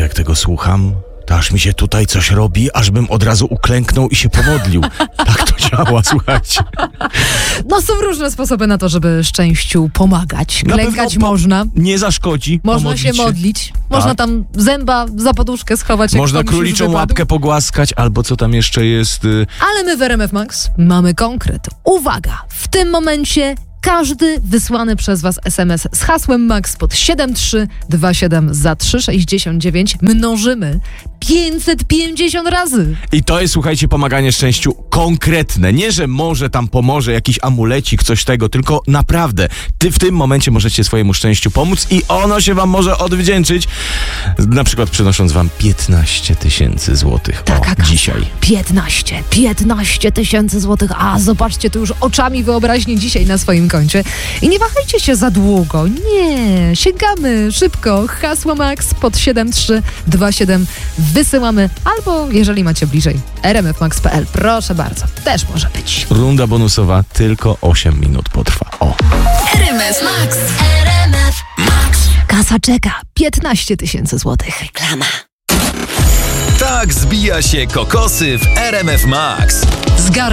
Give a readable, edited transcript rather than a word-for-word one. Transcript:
jak tego słucham, to aż mi się tutaj coś robi, aż bym od razu uklęknął i się pomodlił. Tak to działa, słuchajcie. No są różne sposoby na to, żeby szczęściu pomagać. Na Klękać pewno można. Nie zaszkodzi. Można się modlić. Można tam zęba za poduszkę schować. Można jak króliczą łapkę pogłaskać, albo co tam jeszcze jest. Ale my w RMF Max mamy konkret. Uwaga! W tym momencie każdy wysłany przez Was SMS z hasłem MAX pod 7327 za 3,69 mnożymy 550 razy. I to jest, słuchajcie, pomaganie szczęściu konkretne. Nie, że może tam pomoże jakiś amulecik, coś tego, tylko naprawdę w tym momencie możecie swojemu szczęściu pomóc i ono się wam może odwdzięczyć. Na przykład przynosząc wam 15 000 złotych. Dzisiaj. 15 tysięcy złotych. A zobaczcie to już oczami wyobraźni dzisiaj na swoim koncie. I nie wahajcie się za długo. Nie, sięgamy szybko. Hasło MAX pod 7327 wysyłamy, albo jeżeli macie bliżej rmfmax.pl, proszę bardzo, też może być. Runda bonusowa tylko 8 minut potrwa. RMF Max. RMF Max. Kasa czeka. 15 000 złotych. Reklama. Tak zbija się kokosy w RMF Max. Zgarnij